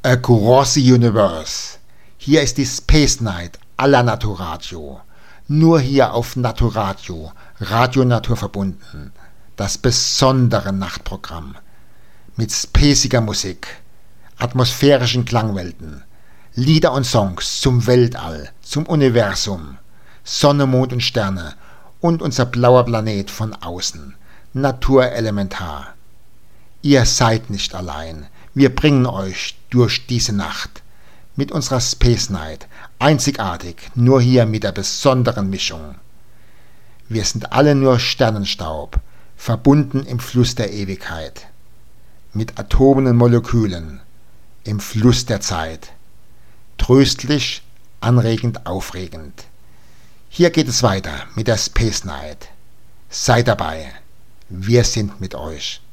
Across the Universe. Hier ist die Space Night à la Naturadio. Nur hier auf Naturadio, Radio Natur verbunden. Das besondere Nachtprogramm. Mit spaciger Musik, atmosphärischen Klangwelten, Lieder und Songs zum Weltall, zum Universum, Sonne, Mond und Sterne und unser blauer Planet von außen. Naturelementar. Ihr seid nicht allein. Wir bringen euch durch diese Nacht mit unserer Space Night, einzigartig, nur hier mit der besonderen Mischung. Wir sind alle nur Sternenstaub, verbunden im Fluss der Ewigkeit, mit Atomen und Molekülen, im Fluss der Zeit, tröstlich, anregend, aufregend. Hier geht es weiter mit der Space Night. Seid dabei, wir sind mit euch.